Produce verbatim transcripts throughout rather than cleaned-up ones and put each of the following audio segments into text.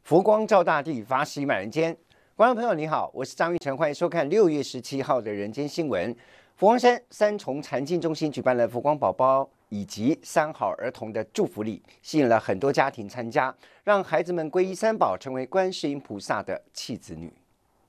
佛光照大地，法喜满人间。观众朋友你好，我是张玉成，欢迎收看六月十七号的人间新闻。佛光山三重禅净中心举办了佛光宝宝以及三好儿童的祝福礼，吸引了很多家庭参加，让孩子们皈依三宝，成为观世音菩萨的弃子女。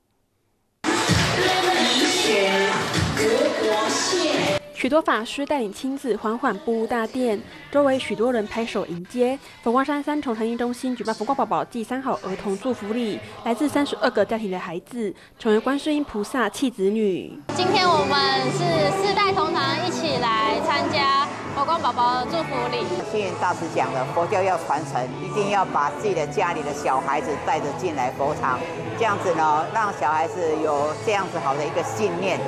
许多法师带领亲子缓缓步入大殿，周围许多人拍手迎接。佛光山三重禅净中心举办佛光宝宝暨三好儿童祝福礼，来自三十二个家庭的孩子成为观世音菩萨弃子女。 今天我们是四代同堂一起来参加佛光宝宝的祝福礼。 星云大师讲了，佛教要传承，一定要把自己的家里的小孩子带着进来佛堂，这样子呢，让小孩子有这样子好的一个信念。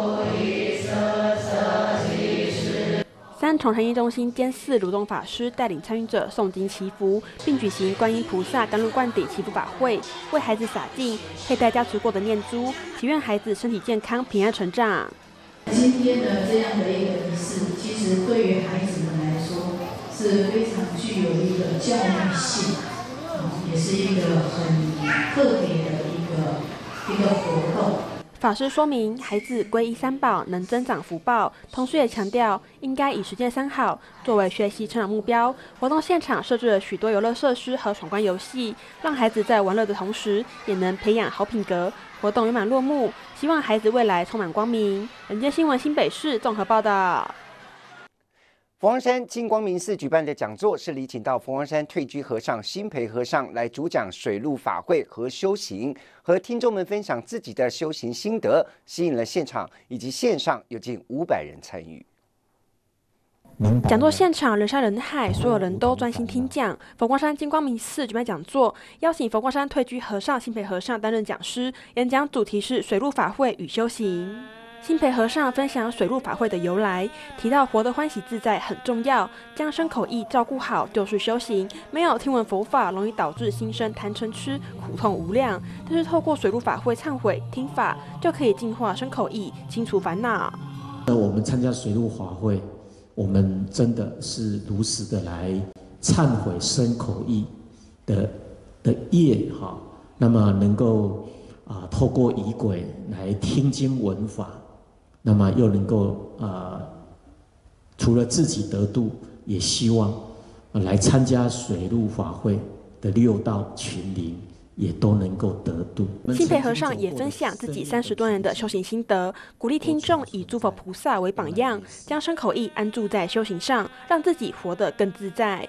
三重禅净中心监寺卢东法师带领参与者诵经祈福，并举行观音菩萨甘露灌顶祈福法会，为孩子洒净，佩戴加持过的念珠，祈愿孩子身体健康、平安成长。 今天的这样的一个仪式，其实对于孩子们来说是非常具有一个教育性，也是一个很特别的一个一个活动。 法师说明，孩子皈依三宝能增长福报，同时也强调应该以实践三好作为学习成长目标。活动现场设置了许多游乐设施和闯关游戏，让孩子在玩乐的同时，也能培养好品格。活动圆满落幕，希望孩子未来充满光明。人间新闻新北市综合报道。 佛光山金光明寺举办的讲座是礼请到佛光山退居和尚新培和尚来主讲水陆法会和修行，和听众们分享自己的修行心得，吸引了现场以及线上有近五百人参与。 讲座现场人山人海，所有人都专心听讲。佛光山金光明寺举办讲座，邀请佛光山退居和尚新培和尚担任讲师，演讲主题是水陆法会与修行。新培和尚分享水陆法会的由来，提到活得欢喜自在很重要，将身口意照顾好就是修行。没有听闻佛法，容易导致心生贪嗔痴，苦痛无量。但是透过水陆法会忏悔听法，就可以净化身口意，清除烦恼。 那我们参加水陆法会，我们真的是如实的来忏悔身口意的的业哈，那么能够啊透过仪轨来听经闻法。那么又能够呃，除了自己得度，也希望、呃、来参加水陆法会的六道群灵也都能够得度。 新培和尚也分享自己三十多年的修行心得，鼓励听众以诸佛菩萨为榜样，将身口意安住在修行上，让自己活得更自在。